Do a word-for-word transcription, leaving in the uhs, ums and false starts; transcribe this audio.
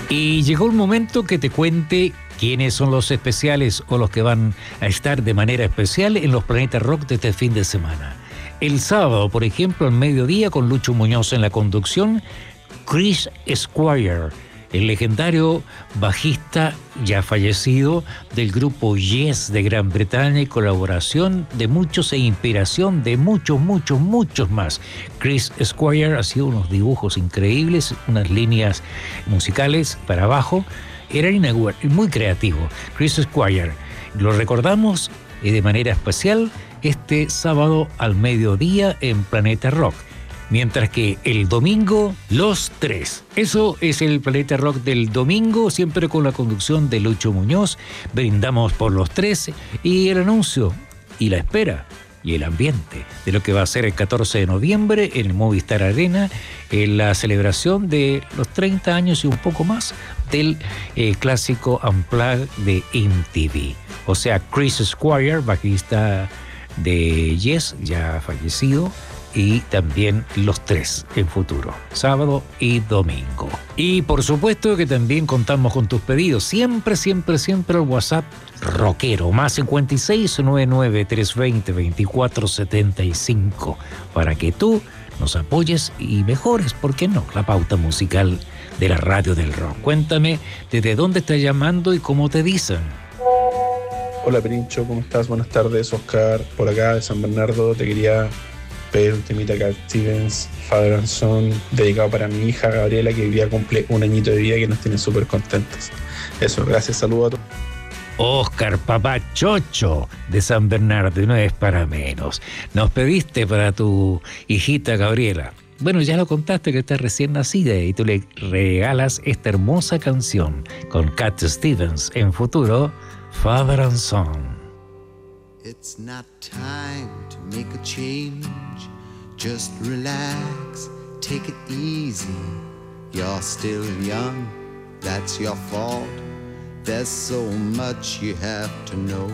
Y llegó el momento que te cuente quiénes son los especiales o los que van a estar de manera especial en los Planeta Rock de este fin de semana. El sábado, por ejemplo, al mediodía, con Lucho Muñoz en la conducción, Chris Squire, el legendario bajista ya fallecido del grupo Yes de Gran Bretaña, y colaboración de muchos e inspiración de muchos, muchos, muchos más. Chris Squire ha sido unos dibujos increíbles, unas líneas musicales para abajo. Era muy creativo. Chris Squire, lo recordamos de manera especial este sábado al mediodía en Planeta Rock. Mientras que el domingo, Los Tres. Eso es el Planeta Rock del domingo, siempre con la conducción de Lucho Muñoz. Brindamos por Los Tres y el anuncio y la espera y el ambiente de lo que va a ser el catorce de noviembre en el Movistar Arena, en la celebración de los treinta años y un poco más del eh, clásico Unplugged de M T V. O sea, Chris Squire, bajista de Yes, ya fallecido, y también Los Tres en futuro, sábado y domingo. Y por supuesto que también contamos con tus pedidos, siempre, siempre, siempre al WhatsApp rockero, más cincuenta y seis, noventa y nueve, trescientos veinte, veinticuatro setenta y cinco, para que tú nos apoyes y mejores, ¿por qué no?, la pauta musical de la radio del rock. Cuéntame desde dónde estás llamando y cómo te dicen. Hola Perincho, ¿cómo estás? Buenas tardes, Oscar, por acá de San Bernardo. Te quería pedir un temita acá, Stevens, Father and Son, dedicado para mi hija Gabriela, que hoy día cumple un añito de vida, que nos tiene súper contentos. Eso, gracias, saludos a todos. Oscar, papá Chocho de San Bernardo, y no es para menos. Nos pediste para tu hijita Gabriela. Bueno, ya lo contaste, que está recién nacida, y tú le regalas esta hermosa canción con Cat Stevens en futuro, Father and Son. It's not time to make a change. Just relax, take it easy. You're still young, that's your fault. There's so much you have to know.